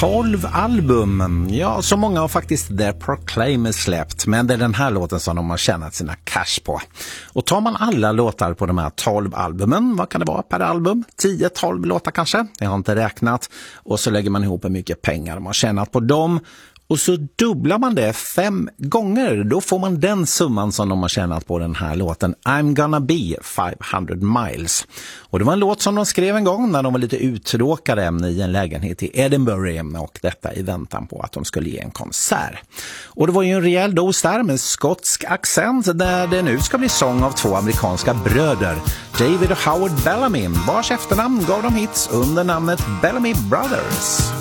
12 album. Ja, så många har faktiskt The Proclaimers släppt, men det är den här låten som de har tjänat sina cash på. Och tar man alla låtar på de här 12 albumen, vad kan det vara per album? 10-12 låtar kanske? Jag har inte räknat. Och så lägger man ihop hur mycket pengar de har tjänat på dem. Och så dubblar man det 5 gånger. Då får man den summan som de har tjänat på den här låten. I'm gonna be 500 miles. Och det var en låt som de skrev en gång när de var lite uttråkade i en lägenhet i Edinburgh. Och detta i väntan på att de skulle ge en konsert. Och det var ju en rejäl dos där med skotsk accent. Där det nu ska bli sång av 2 amerikanska bröder. David och Howard Bellamy. Vars efternamn gav de hits under namnet Bellamy Brothers.